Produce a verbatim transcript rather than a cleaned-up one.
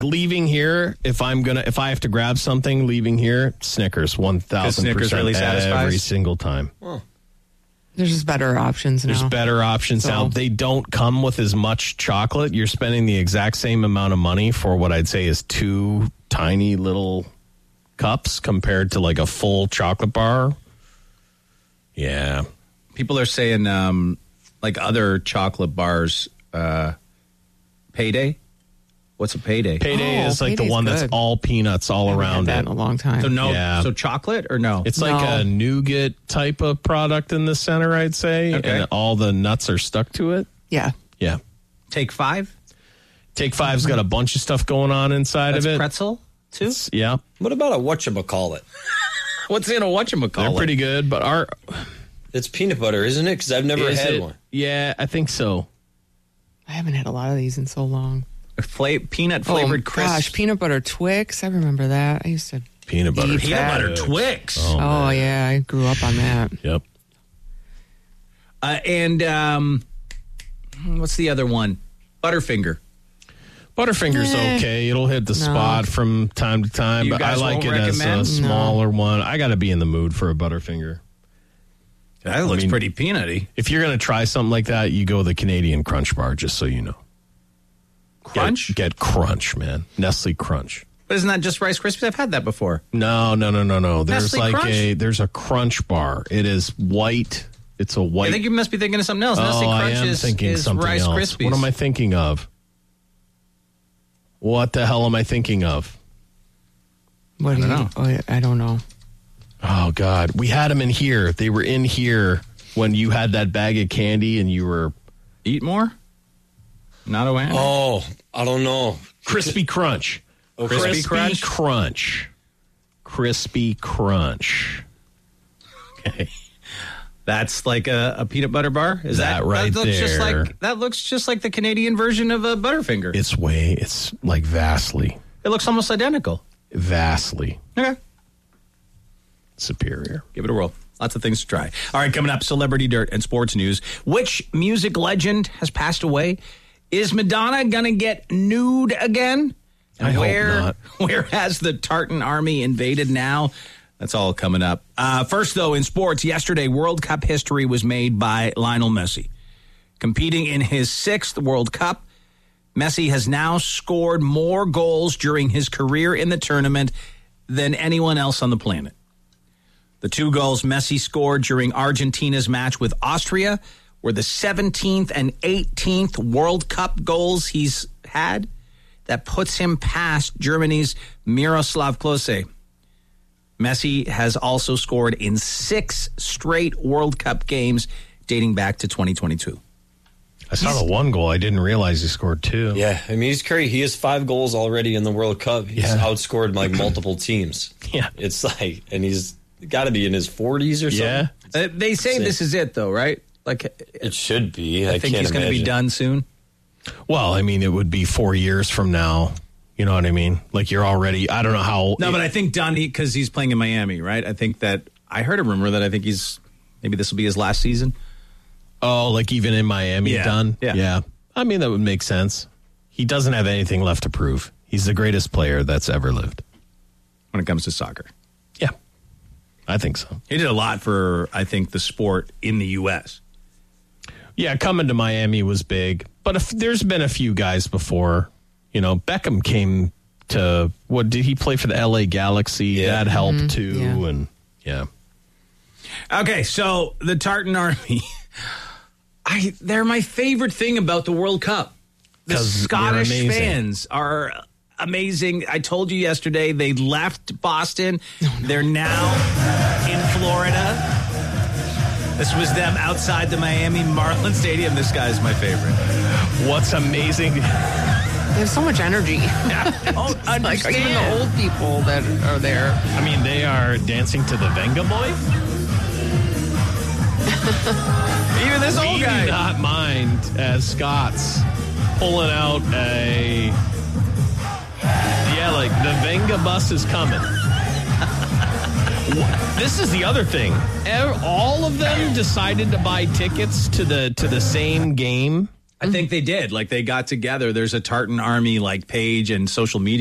leaving here, if I'm gonna, if I have to grab something leaving here, Snickers, one thousand Snickers percent really satisfies? every single time. Oh. There's just better options now. There's better options So- now. They don't come with as much chocolate. You're spending the exact same amount of money for what I'd say is two tiny little cups compared to like a full chocolate bar. Yeah. People are saying, um, like other chocolate bars, uh, Payday. What's a Payday? Payday Oh, is like the Payday's one that's good. all peanuts all I haven't around had that it. in a long time. So no, Yeah. so chocolate or no? It's like No. a nougat type of product in the center, I'd say. Okay. And all the nuts are stuck to it. yeah. Yeah. Take Five. Take Five's got a bunch of stuff going on inside That's of it. pretzel too. It's- yeah. What about a whatchamacallit? What's in a whatchamacallit? They're pretty good, but our It's peanut butter, isn't it? Because I've never is had it- one. Yeah, I think so. I haven't had a lot of these in so long. Fla- peanut flavored oh, crisp. gosh, peanut butter Twix. I remember that. I used to. Peanut butter. Eat peanut that. butter Twix. Oh, Oh, man. yeah, I grew up on that. Yep. Uh, and um, what's the other one? Butterfinger. Butterfinger's Eh. okay. It'll hit the No. spot from time to time, You but I guys like won't it as recommend? a smaller one. I got to be in the mood for a Butterfinger. That looks mean- pretty peanutty. If you're going to try something like that, you go the Canadian Crunch Bar, just so you know. Crunch? Get, get Crunch, man. Nestle Crunch. But isn't that just Rice Krispies? I've had that before. No, no, no, no, no. There's Nestle like Crunch? a there's a Crunch bar. It is white. It's a white. I think you must be thinking of something else. oh, Nestle I Crunch am is, thinking is something Rice else. Krispies. What am I thinking of? What the hell am I thinking of? What do don't you? know. Oh, yeah, I don't know. Oh God, we had them in here. They were in here when you had that bag of candy and you were Eat more? Not aware. Oh, I don't know. Crispy Crunch. Okay. Crispy Crunch? Crunch. Crispy Crunch. Okay. That's like a, a peanut butter bar? Is That that, right that looks Just there. like, that looks just like the Canadian version of a Butterfinger. It's way, it's like vastly, It looks almost identical. vastly Okay. superior. Give it a whirl. Lots of things to try. All right, coming up, celebrity dirt and sports news. Which music legend has passed away? Is Madonna going to get nude again? And I hope where, not. Where has the Tartan army invaded now? That's all coming up. Uh, first, though, in sports, yesterday, World Cup history was made by Lionel Messi. Competing in his sixth World Cup, Messi has now scored more goals during his career in the tournament than anyone else on the planet. The two goals Messi scored during Argentina's match with Austria were the seventeenth and eighteenth World Cup goals he's had. That puts him past Germany's Miroslav Klose. Messi has also scored in six straight World Cup games dating back to twenty twenty-two. I saw the one goal. I didn't realize he scored two. Yeah, I mean, he's crazy. He has five goals already in the World Cup. He's Yeah. outscored like multiple teams. Yeah. It's like, and he's got to be in his forties or something. Yeah. Uh, they say Insane. this is it, though, right? Like, It should be. I, I think can't he's going to be imagine. done soon. Well, I mean, it would be four years from now. You know what I mean? Like you're already, I don't know how. No, but I think done because he's playing in Miami, right? I think that I heard a rumor that I think he's maybe this will be his last season. Oh, like even in Miami Yeah. done? Yeah. Yeah. I mean, that would make sense. He doesn't have anything left to prove. He's the greatest player that's ever lived. When it comes to soccer. Yeah. I think so. He did a lot for, I think, the sport in the U S. Yeah, coming to Miami was big. But if, there's been a few guys before. You know, Beckham came to, what, did he play for the L A Galaxy? Yeah. That helped too. Yeah. And yeah. Okay, so the Tartan Army, I they're my favorite thing about the World Cup. The 'Cause they're Scottish amazing. fans are amazing. I told you yesterday they left Boston. They're now in Florida. This was them outside the Miami Marlins Stadium. This guy's my favorite. What's amazing? They have so much energy. Oh, Like even the old people that are there. I mean, they are dancing to the Venga Boy. Even this old We guy. do not mind as Scots pulling out a yeah, like the Venga bus is coming. This is the other thing. Ev- All of them decided to buy tickets to the to the same game I think they did. Like they got together. There's a Tartan Army like page and social media